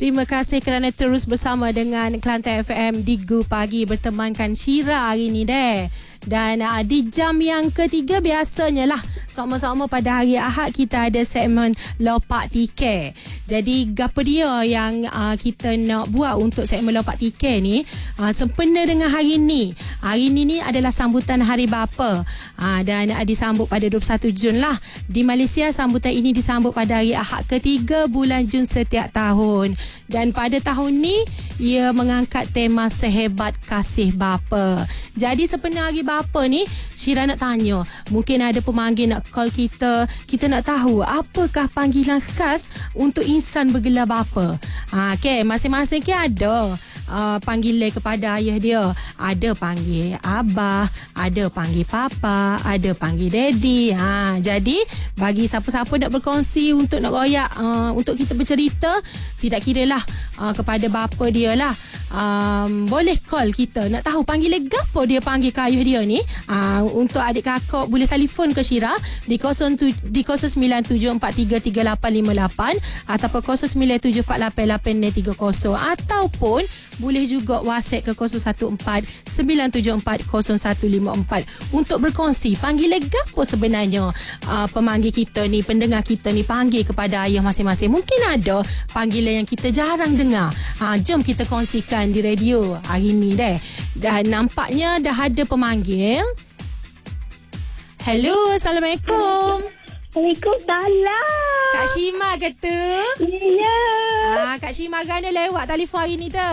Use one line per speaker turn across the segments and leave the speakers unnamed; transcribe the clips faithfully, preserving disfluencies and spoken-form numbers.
Terima kasih kerana terus bersama dengan Kelantan F M di Gu Pagi bertemankan Syira hari ni deh. Dan uh, di jam yang ketiga biasanya lah sama-sama pada hari Ahad kita ada segmen Lopak Tiket. Jadi apa dia yang uh, kita nak buat untuk segmen Lopak Tiket ni uh, sempena dengan hari ni. Hari ni ni adalah sambutan Hari Bapa uh, dan uh, disambut pada dua puluh satu Jun lah. Di Malaysia sambutan ini disambut pada hari Ahad ketiga bulan Jun setiap tahun. Dan pada tahun ni ia mengangkat tema Sehebat Kasih Bapa. Jadi sempena Hari Bapa ni Syira nak tanya, mungkin ada pemanggil nak call kita. Kita nak tahu apakah panggilan khas untuk insan bergelar bapa. Ha, okay, masing-masing ke ada uh, panggilan kepada ayah dia. Ada panggil abah, ada panggil papa, ada panggil daddy. Ha, jadi bagi siapa-siapa nak berkongsi untuk nak royak, uh, untuk kita bercerita, tidak kira lah uh, kepada bapa dia lah. Um, boleh call kita nak tahu panggilan gapo dia panggil ke ayah dia ni. Uh, untuk adik kakak boleh telefon ke Syira di kosong sembilan tujuh empat tiga tiga lapan lima lapan ataupun kosong sembilan tujuh empat lapan lapan nol tiga kosong, ataupun boleh juga WhatsApp ke kosong satu empat sembilan tujuh empat kosong satu lima empat untuk berkongsi panggilan gapo sebenarnya uh, pemanggil kita ni, pendengar kita ni panggil kepada ayah masing-masing. Mungkin ada panggilan yang kita jarang dengar. Ha, jom kita kongsikan di radio hari ni deh. Dan nampaknya dah ada pemanggil. Hello, Assalamualaikum.
Waalaikumsalam.
Kak Syima kata?
Ya.
Ah, Kak Syima gana lewat telefon hari ni tu?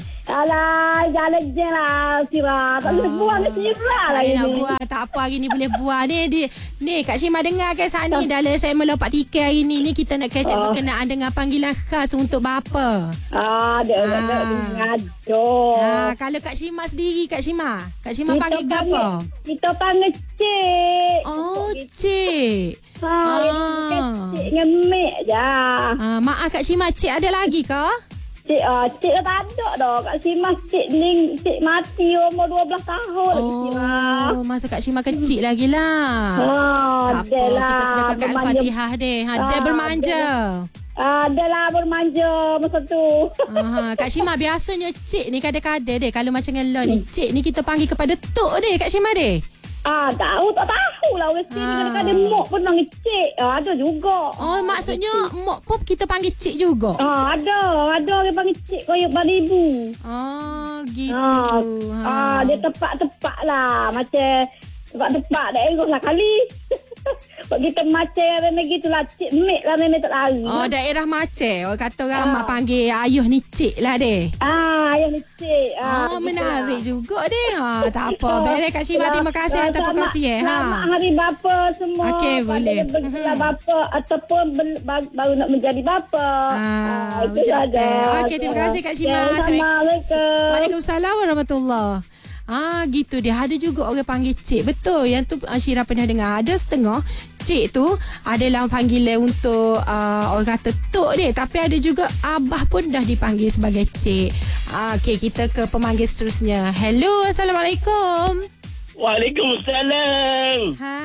Alah, jalan je lah Syira. Tak boleh buang ke Syira lah
ini.
ini.
Nak buang, tak apa hari ni boleh buang. Ni, di, ni Kak Syima dengar kan saat ni dalam segmen Lopak Tiket hari ni. Ni kita nak catch up berkenaan dengan panggilan khas untuk bapa.
Ah, ada, ada, ada, ada.
Ah, kalau Kak Syima sendiri, Kak Syima. Kak Syima panggil apa?
Kita panggil cik.
Oh, cik.
Ha,
ah.
cik dengan mek je.
Ah, maaf Kak Syima, cik ada lagi ke?
Cik, ah, cik tak ada dah. Kak Syima, cik Ling, cik mati umur dua belas tahun.
Oh, masa Kak Syima kecil lagi lah.
Ha,
tak apa,
lah.
kita sedekahkan Al-Fatihah deh. Ha, dia bermanja.
Ada lah bermanja masa tu.
Aha, Kak Syima biasanya cik ni kadang-kadang deh. Kalau macam ngelon ni, cik ni kita panggil kepada tok deh Kak Syima deh.
Ah, tahu tak tahu lah orang sini ah. Kadang-kadang mak pun panggil cik. Ah, ada juga.
Oh, maksudnya mak pun kita panggil cik juga.
Ah, ada, ada orang panggil cik koyak baribu.
Oh, gitu.
Ah,
ha.
ah dia tepat-tepat lah. Macam tepat-tepat dah elok lah kali. Kalau kita macam memang gitulah, cik mek lah memang tak lari.
Oh, daerah macam. Orang kata ramai ah. panggil ayuh ni cik lah deh.
Ah, ayuh ni cik. Ah,
oh, menarik lah juga deh. Ha, tak apa. Baiklah Kak Syima, terima kasih atas perkongsian. Ha.
Selamat Hari Bapa semua.
Okey, boleh.
Bergelar mm-hmm. bapa ataupun ber- baru nak menjadi bapa.
Ah, ah, itu saja. Okey, terima kasih Kak Syima.
Assalamualaikum.
Waalaikumsalam warahmatullahi. Ah, gitu dia. Ada juga orang panggil cik. Betul. Yang tu uh, Syira pernah dengar. Ada setengah cik tu adalah panggilan untuk uh, orang kata tok dia. Tapi ada juga abah pun dah dipanggil sebagai cik. Ah, okey, kita ke pemanggil seterusnya. Hello, Assalamualaikum.
Waalaikumsalam.
Ha.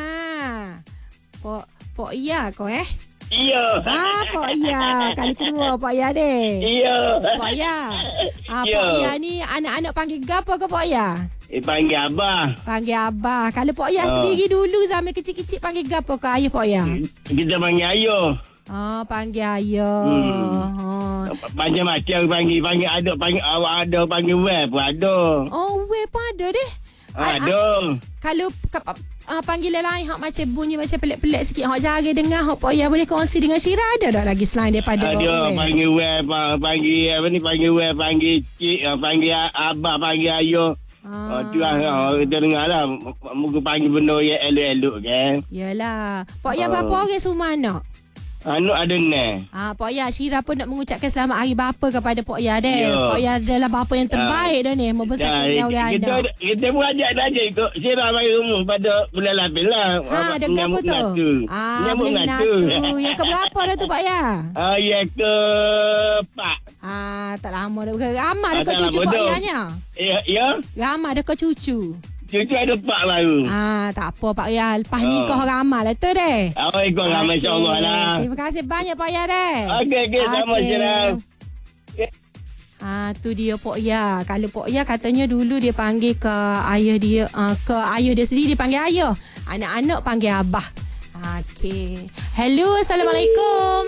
Pok Pok Iya kau eh?
Iya.
Ah, Pok Iya. Kali kedua Pok Iya deh.
Iya.
Pok Iya. Ah,
ya.
Pok Iya ni anak-anak panggil gapo ke Pok Iya?
Eh, panggil abah.
Panggil abah. Kalau Pok Iya oh. sendiri dulu zaman kecil-kecil panggil gapo ke ayah Pok Iya?
Kita panggil ayah.
Oh, panggil ayah. Hmm. Oh.
Macam-macam panggil. Panggil ada, panggil awak ada, panggil weh pun ada.
Oh, weh pun ada deh.
Ada.
Kalau uh, panggilan lain hak macam bunyi macam pelik-pelik sikit, hak jarang dengar, hak Pok Iya boleh kongsi dengan Syira, ada tak lagi selain daripada
ada panggil weh, panggil apa ni, panggil weh, panggil cik, panggil abah, panggil ayah. Ah. Oh, tu lah, oh, kita dengar lah. Muka panggil benda yang elok-elok kan.
Yalah. Pok Iya oh. berapa orang semua anak?
Anak ada ni.
Ah, Pok Iya, Syira pun nak mengucapkan selamat Hari Bapa kepada Pok Iya deh.
Ya.
Pok Iya adalah bapa yang terbaik dah ni, membesarkan orang anak.
Kita kita pun ajak saja ikut Syira bagi rumah pada bulan lapan lah.
Ha, ada berapa tu? Ah, nyamuk ngatu. Yang ke berapa dah tu Pok Iya?
Ah, yang ke empat.
Ah, tak lama dah. Ramai dah kau cucu Pok Iya nya.
Ya, ya.
Ramai dah kau cucu.
Cucu ada empat baru.
Ah, tak apa Pak Iya. Lepas ni kau ramai lah tu deh.
Oh, ikut ramai insya-Allah lah.
Terima kasih banyak Pak Iya deh.
Okey, okey, sama Syira.
Ah, tu dia Pok Ya. Kalau Pok Ya katanya dulu dia panggil ke ayah dia, uh, ke ayah dia sendiri dia panggil ayah. Anak-anak panggil abah. Okey. Hello, Assalamualaikum.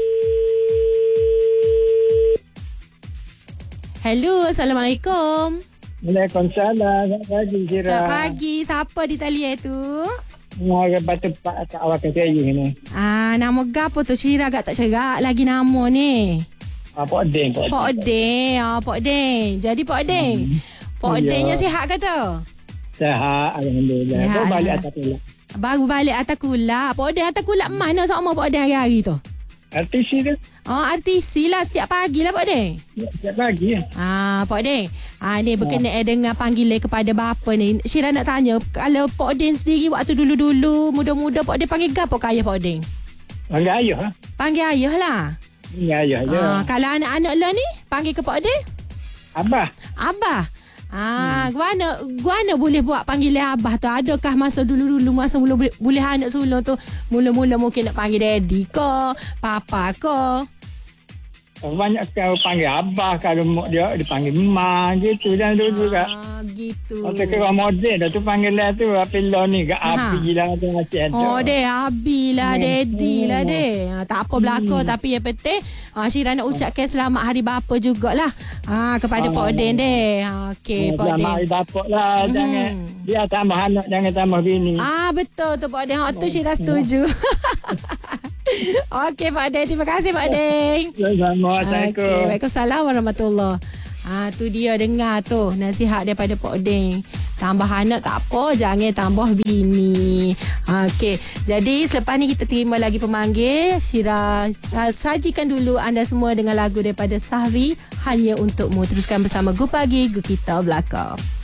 Hello, Assalamualaikum.
Waalaikumsalam. Selamat pagi, Kira.
Selamat pagi. Siapa di talian tu?
Orang batu pak kat awak kata ni.
Ah, nama gapo tu? Cira agak tak cerak lagi nama ni.
Ah, Pok Deng. Pok
Pok Deng. Ah, Pok Deng. Jadi Pok Deng. Hmm. Pok
Ya.
Dengnya sihat ke tu?
Sehat, Alhamdulillah.
Sihat,
Baru balik
ya.
atas pula.
Baru balik atas kulak. Pok Deng atas kulak mana sama Pok Deng hari-hari tu?
R T C tu.
Oh, R T C lah setiap pagi lah Pok Deng.
Setiap pagi.
Ah, Pok Deng. Ah, ni berkenaan dengan panggilan kepada bapa ni. Syira nak tanya, kalau Pok Deng sendiri waktu dulu-dulu, muda-muda Pok Deng panggil gapo ke ayah Pok Deng?
Panggil ayah. Ha?
Panggil ayah lah.
Panggil ayah je.
Ah, kalau anak-anak lo ni, panggil ke Pok Deng?
Abah.
Abah. Ah, hmm. guana guana boleh buat panggilan abah tu. Adakah masa dulu-dulu masa mula boleh, boleh anak sulung tu mula-mula mungkin nak panggil daddy ke, papa ke?
Banyak kau panggil abah. Kalau mak dia, dia panggil mak gitu. Dan dulu juga.
Ah, gitu.
Kalau kau model dah tu panggil lah tu. Apa lo ni? Ke api lah. Macam
Oh, deh, abi lah,
Hmm.
daddy
Hmm.
lah, deh. Ah, tak apa belaka,
Hmm.
tapi yang penting ah, Syira nak ucapkan selamat hari bapa jugalah ah, kepada
Ah.
Pok Deng, deh. Ah, okey, Pok
Selamat
Deng.
hari bapak lah.
Hmm.
Jangan. Dia tambah anak. Jangan tambah bini.
Ah, betul tu Pok Deng. Hak tu Syira setuju. Okey, Pak Deng. Terima kasih, Pak Deng.
Sama. Assalamualaikum.
Okay, Waalaikumsalam warahmatullahi. Ah, tu dia dengar tu nasihat daripada Pok Deng. Tambah anak tak apa, jangan tambah bini. Okey, jadi selepas ni kita terima lagi pemanggil. Syira sajikan dulu anda semua dengan lagu daripada Sahri, Hanya Untukmu. Teruskan bersama Gu Pagi, Gu Kita Belakang.